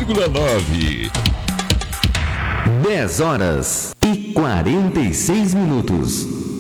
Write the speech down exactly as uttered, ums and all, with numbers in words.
vírgula nove. dez horas e quarenta e seis minutos.